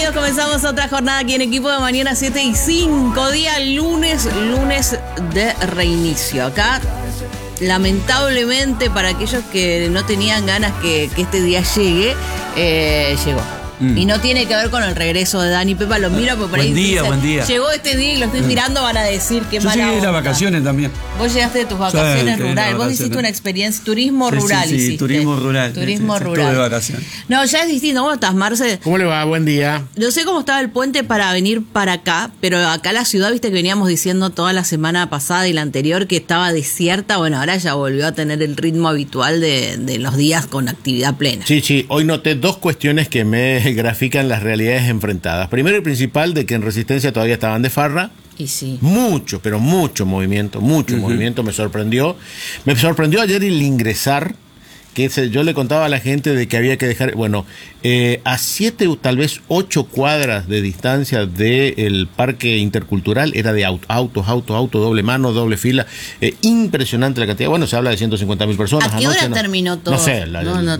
Bienvenidos, comenzamos otra jornada aquí en Equipo de Mañana 7:05, día lunes de reinicio. Acá, lamentablemente, para aquellos que no tenían ganas que este día llegue, llegó. Y no tiene que ver con el regreso de Dani Pepa, lo miro porque por ahí buen día. Llegó este día y lo estoy mirando, van a decir que mala onda. Yo llegué de las vacaciones también. Vos llegaste de tus vacaciones rurales. Vos hiciste una experiencia, turismo rural. Sí, turismo rural. Turismo rural. Estuve de vacaciones. No, ya es distinto. ¿Cómo estás, Marce? ¿Cómo le va? Buen día. No sé cómo estaba el puente para venir para acá, pero acá la ciudad, viste que veníamos diciendo toda la semana pasada y la anterior que estaba desierta. Bueno, ahora ya volvió a tener el ritmo habitual de los días con actividad plena. Sí, hoy noté dos cuestiones que me grafican las realidades enfrentadas. Primero y principal, de que en Resistencia todavía estaban de farra. Y sí. Mucho, pero mucho movimiento, movimiento. Me sorprendió ayer el ingresar, que yo le contaba a la gente de que había que dejar, a 7 o tal vez 8 cuadras de distancia del parque intercultural, era de auto, doble mano, doble fila, impresionante la cantidad. Bueno, se habla de 150.000 personas. ¿A qué hora terminó todo? No sé.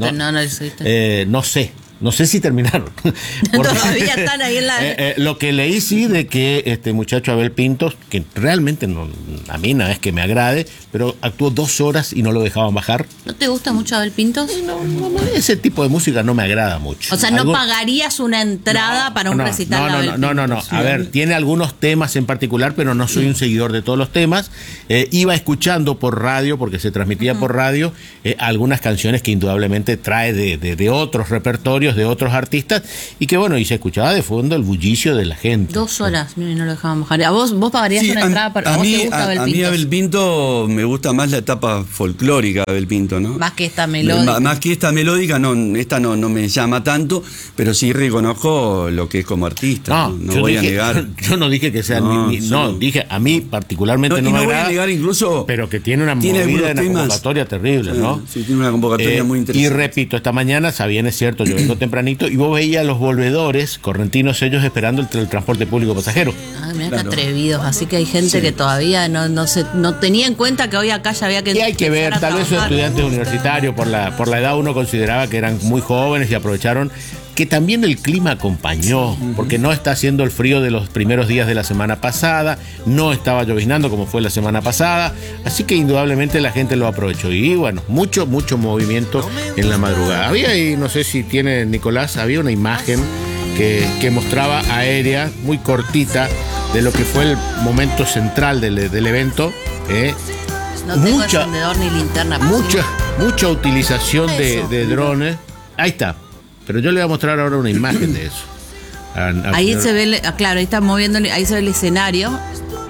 No sé si terminaron. Todavía están ahí en la... lo que leí sí de que este muchacho Abel Pintos, que realmente a mí no es que me agrade, pero actuó 2 horas y no lo dejaban bajar. ¿No te gusta mucho Abel Pintos? No, ese tipo de música no me agrada mucho. O sea, ¿no pagarías una entrada para un recital de Abel Pintos? No. A ver, tiene algunos temas en particular, pero no soy un seguidor de todos los temas. Iba escuchando por radio, porque se transmitía por radio, algunas canciones que indudablemente trae de otros repertorios, de otros artistas, y que y se escuchaba de fondo el bullicio de la gente. 2 horas, y no lo dejaban bajar. ¿A vos pagarías una entrada para... A mí Abel Pinto me gusta más la etapa folclórica de Abel Pinto, ¿no? Más que esta melódica. Más que esta melódica, esta no me llama tanto, pero sí reconozco lo que es como artista. No voy a negar. Yo no dije que sea dije a mí particularmente no me agrada. Voy a negar incluso, pero que tiene una movida, una convocatoria terrible, ¿no? Sí, tiene una convocatoria muy interesante. Y repito, esta mañana, bien es cierto, yo vengo tempranito y vos veías a los volvedores correntinos, ellos esperando el transporte público pasajero. Mirá qué atrevidos, así que hay gente que todavía no tenía en cuenta que hoy acá ya había que... Y hay que ver, tal vez son estudiantes universitarios, por la edad uno consideraba que eran muy jóvenes y aprovecharon que también el clima acompañó, porque no está haciendo el frío de los primeros días de la semana pasada, no estaba lloviznando como fue la semana pasada, así que indudablemente la gente lo aprovechó. Y mucho movimiento en la madrugada. Había ahí, no sé si tiene Nicolás, había una imagen que mostraba aérea, muy cortita, de lo que fue el momento central del evento. No tengo encendedor ni linterna. Mucha utilización de drones. Ahí está. Pero yo le voy a mostrar ahora una imagen de eso. Ahí se ve, claro, ahí está moviendo, ahí se ve el escenario.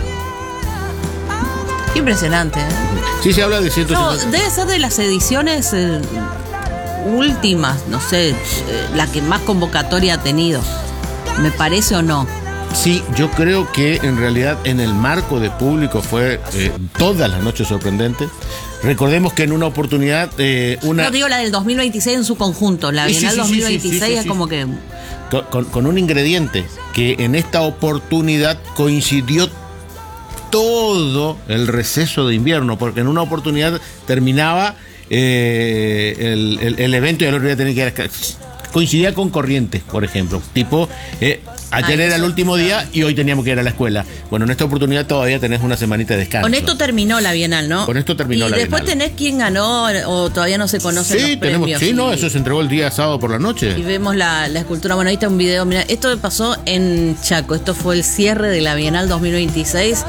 Impresionante, ¿eh? Sí, se habla de 150. No, debe ser de las ediciones últimas, no sé, la que más convocatoria ha tenido. ¿Me parece o no? Sí, yo creo que en realidad en el marco de público fue todas las noches sorprendente. Recordemos que en una oportunidad... No digo la del 2026 en su conjunto, la Bienal 2026 es como que... Con un ingrediente que en esta oportunidad coincidió todo el receso de invierno, porque en una oportunidad terminaba el evento y al otro día tenía que ir a... Coincidía con Corrientes, por ejemplo, ayer era el último día y hoy teníamos que ir a la escuela. Bueno, en esta oportunidad todavía tenés una semanita de descanso. Con esto terminó la Bienal, ¿no? Con esto terminó la Bienal. ¿Y después tenés quién ganó o todavía no se conocen los premios? Eso se entregó el día sábado por la noche. Y vemos la escultura. Bueno, ahí está un video. Mira, esto pasó en Chaco. Esto fue el cierre de la Bienal 2026.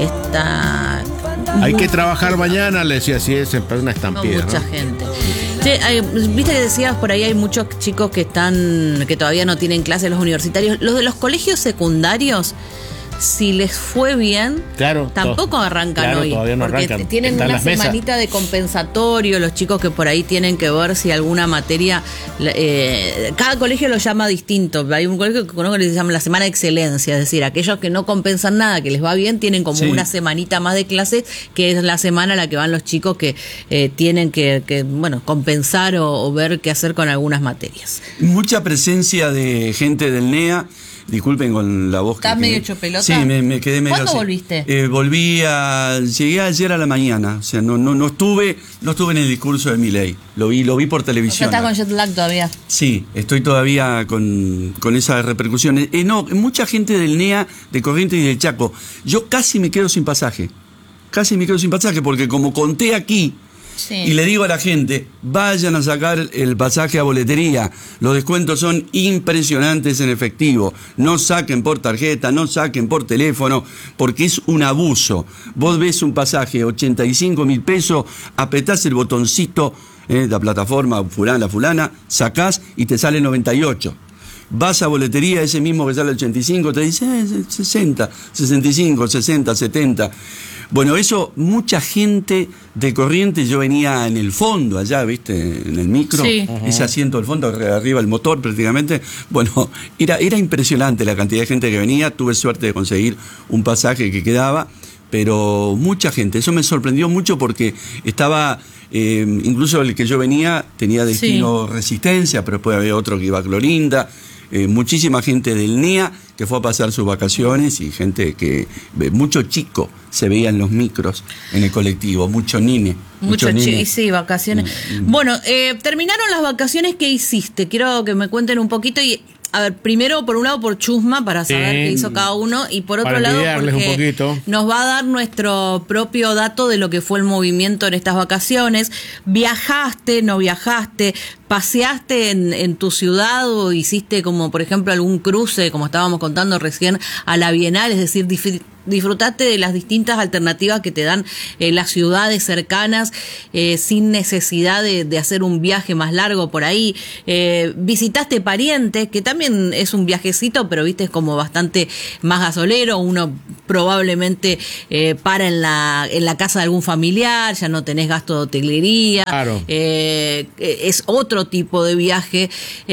Hay que trabajar mañana, le decía, así es una estampida. Mucha gente. Viste que decías por ahí hay muchos chicos que todavía no tienen clases, los universitarios, los de los colegios secundarios. Si les fue bien, tampoco arrancan hoy. Todavía no porque arrancan. Tienen una semanita de compensatorio, los chicos que por ahí tienen que ver si alguna materia. Cada colegio lo llama distinto. Hay un colegio que conozco que se llama la semana de excelencia, es decir, aquellos que no compensan nada, que les va bien, tienen como una semanita más de clases, que es la semana a la que van los chicos que tienen que compensar o ver qué hacer con algunas materias. Mucha presencia de gente del NEA. Disculpen con la voz. ¿Estás medio hecho pelota? Sí, me quedé medio. ¿Cuándo volviste? Llegué ayer a la mañana. O sea, no estuve en el discurso de Milei. Lo vi por televisión. ¿Estás con jet lag todavía? Sí, estoy todavía con esas repercusiones. No, mucha gente del NEA, de Corrientes y del Chaco. Yo casi me quedo sin pasaje. Porque como conté aquí, sí, y le digo a la gente, vayan a sacar el pasaje a boletería. Los descuentos son impresionantes en efectivo. No saquen por tarjeta, no saquen por teléfono, porque es un abuso. Vos ves un pasaje, 85.000 pesos, apretás el botoncito de la plataforma fulana, sacás y te sale 98. Vas a boletería, ese mismo que sale 85, te dice 60, 65, 60, 70. Bueno, eso, mucha gente de Corrientes, yo venía en el fondo allá, ¿viste? En el micro, sí, ese asiento del fondo, arriba el motor prácticamente. Bueno, era impresionante la cantidad de gente que venía. Tuve suerte de conseguir un pasaje que quedaba, pero mucha gente. Eso me sorprendió mucho porque estaba, incluso el que yo venía tenía destino, sí, Resistencia, pero después había otro que iba a Clorinda. Muchísima gente del NEA que fue a pasar sus vacaciones y gente que, mucho chico se veía en los micros, en el colectivo, mucho nene. Mucho nene. Sí, vacaciones. Bueno, terminaron las vacaciones, ¿qué hiciste? Quiero que me cuenten un poquito y... A ver, primero, por un lado, por chusma, para saber qué hizo cada uno, y por otro lado, porque nos va a dar nuestro propio dato de lo que fue el movimiento en estas vacaciones. ¿Viajaste, no viajaste? ¿Paseaste en tu ciudad o hiciste, como por ejemplo, algún cruce, como estábamos contando recién, a la Bienal? Es decir, disfrutaste de las distintas alternativas que te dan las ciudades cercanas, sin necesidad de hacer un viaje más largo por ahí. Visitaste parientes, que también es un viajecito, pero viste, es como bastante más gasolero. Uno probablemente para en la casa de algún familiar, ya no tenés gasto de hotelería. Claro. Es otro tipo de viaje.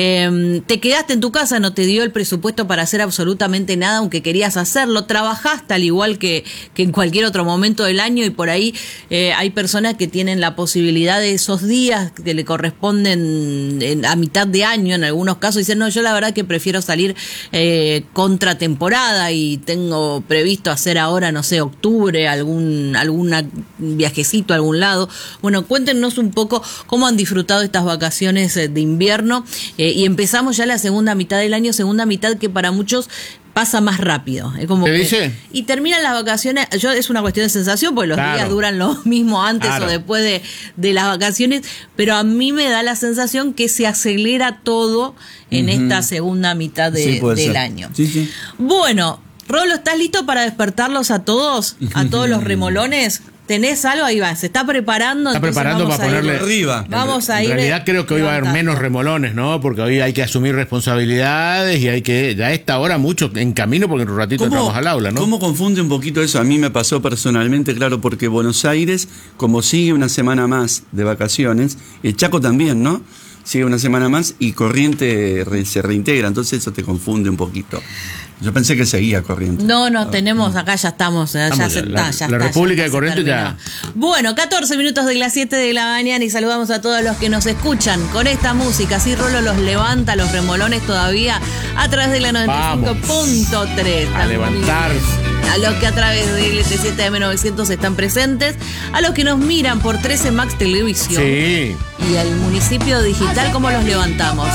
Te quedaste en tu casa, no te dio el presupuesto para hacer absolutamente nada, aunque querías hacerlo. Trabajaste al igual que en cualquier otro momento del año, y por ahí hay personas que tienen la posibilidad de esos días que le corresponden a mitad de año, en algunos casos, dicen, no, yo la verdad que prefiero salir contra temporada y tengo previsto hacer ahora, no sé, octubre, algún viajecito a algún lado. Bueno, cuéntenos un poco cómo han disfrutado estas vacaciones de invierno, y empezamos ya la segunda mitad del año, segunda mitad que para muchos pasa más rápido. Es como y terminan las vacaciones. Es una cuestión de sensación, porque los días duran lo mismo antes o después de las vacaciones, pero a mí me da la sensación que se acelera todo en esta segunda mitad del año. Sí, sí. Bueno, Rolo, ¿estás listo para despertarlos a todos los remolones? ¿Tenés algo? Ahí va, se está preparando. Está preparando para ponerle arriba. Vamos a ir. En realidad creo que hoy va a haber menos remolones, ¿no? Porque hoy hay que asumir responsabilidades y hay que, ya a esta hora, mucho en camino, porque en un ratito entramos al aula, ¿no? ¿Cómo confunde un poquito eso? A mí me pasó personalmente, claro, porque Buenos Aires, como sigue una semana más de vacaciones, el Chaco también, ¿no? Sigue una semana más y Corrientes se reintegra, entonces eso te confunde un poquito. Yo pensé que seguía Corrientes. No, tenemos, acá ya estamos, ya está. La República de Corrientes ya. Bueno, 14 minutos de las 7 de la mañana y saludamos a todos los que nos escuchan con esta música. Así Rolo los levanta, los remolones todavía, a través de la 95.3. A levantarse. A los que a través del LT7M900 están presentes, a los que nos miran por 13 Max Televisión y al municipio digital, ¿cómo los levantamos?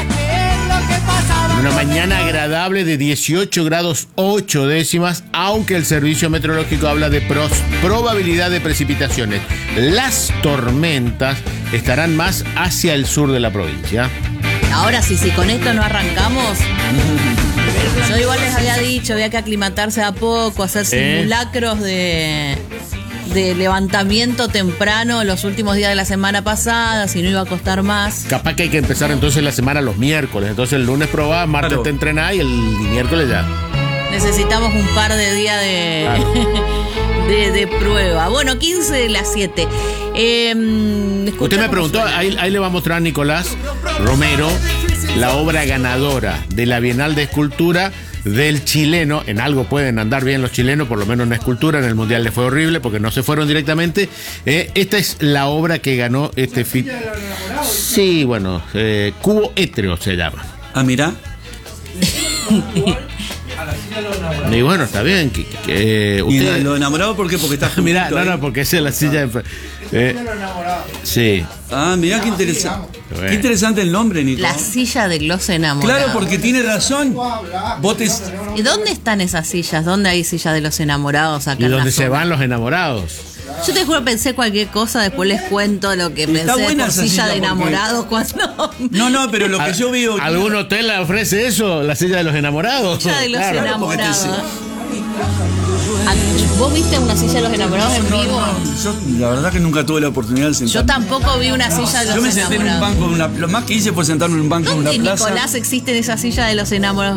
Una mañana agradable de 18 grados 8 décimas, aunque el servicio meteorológico habla de probabilidad de precipitaciones. Las tormentas estarán más hacia el sur de la provincia. Ahora sí, si con esto no arrancamos... Yo igual les había dicho, había que aclimatarse a poco, hacer simulacros de levantamiento temprano los últimos días de la semana pasada, si no iba a costar más. Capaz que hay que empezar entonces la semana los miércoles. Entonces el lunes probás, martes te entrenás y el miércoles ya. Necesitamos un par de días de prueba. Bueno, 15 de las 7. Usted me preguntó, ahí le va a mostrar a Nicolás Romero la obra ganadora de la Bienal de Escultura del chileno. En algo pueden andar bien los chilenos, por lo menos en escultura. En el Mundial les fue horrible porque no se fueron directamente. Esta es la obra que ganó este fin. Sí, bueno, Cubo Étreo se llama. Ah, mira. Y bueno, está bien. ¿Y Usted, lo enamorado por qué? Porque está mirá, juntito ahí. no, porque esa es la silla de... sí. Ah, mirá qué interesante. Bueno. Qué interesante el nombre, Nico. La silla de los enamorados. Claro, porque tiene razón. Vos te... ¿Y dónde están esas sillas? ¿Dónde hay sillas de los enamorados acá Y en la donde se zona? van los enamorados. Yo te juro, pensé cualquier cosa, después les cuento lo que Está pensé buena por esa silla silla de porque- enamorados cuando... No, pero lo que yo veo... ¿Algún hotel ofrece eso? ¿La silla de los enamorados? Silla de los Claro. enamorados. ¿Vos viste una silla de los enamorados en vivo? Yo la verdad que nunca tuve la oportunidad de sentarme. Yo tampoco vi una silla de los Yo me senté en un enamorados. banco, lo más que hice fue sentarme en un banco en una ¿Dónde, plaza. Nicolás, existen esas sillas de los enamorados?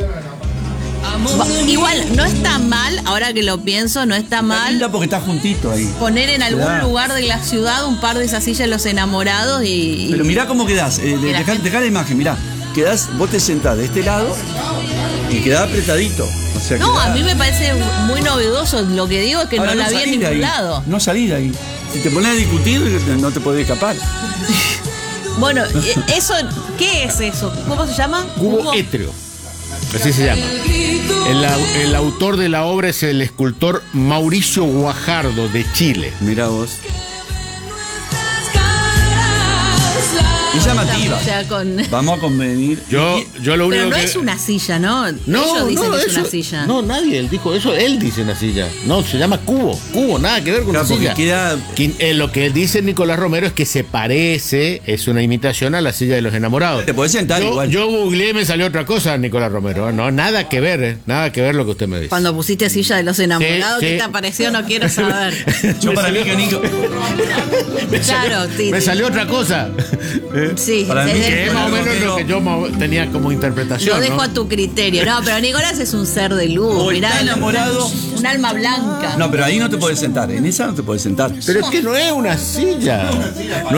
Igual, no está mal, ahora que lo pienso, no está Está mal linda porque está juntito ahí. poner en algún Claro. lugar de la ciudad un par de esas sillas de los enamorados y... Pero mirá cómo quedás. Dejá la imagen, mirá. Vos te sentás de este lado y quedás apretadito. O sea, No, quedás- a mí me parece muy novedoso. Lo que digo es que Ahora, no la vi en salís de ningún ahí. lado. No salís de ahí. Si te pones a discutir, no te podés escapar. Bueno, eso, ¿qué es eso? ¿Cómo se llama? Cubo étreo. Así se llama. El autor de la obra es el escultor Mauricio Guajardo de Chile. Mirá vos. Es llamativa. O sea, con... Vamos a convenir. Yo lo único Pero no que... es una silla, ¿no? Ellos dicen que es una silla. No, nadie, él dijo eso, él dice una silla. No, se llama cubo, nada que ver con Claro, una porque silla. queda- Lo que dice Nicolás Romero es que se parece, es una imitación a la silla de los enamorados. Te podés sentar igual. Yo googleé y me salió otra cosa, Nicolás Romero. No, nada que ver lo que usted me dice. Cuando pusiste silla de los enamorados, Sí, ¿qué sí. te apareció? No quiero saber. Yo para mí que Nico. Claro, sí. Me sí. salió otra cosa. Sí, Para mí Que es más o menos lo que yo tenía como interpretación. lo dejo ¿no? a tu criterio. No, pero Nicolás es un ser de luz. O Mirá, está enamorado. un alma blanca. No, pero ahí no te podés sentar. En esa no te podés sentar. Pero es que no es una silla.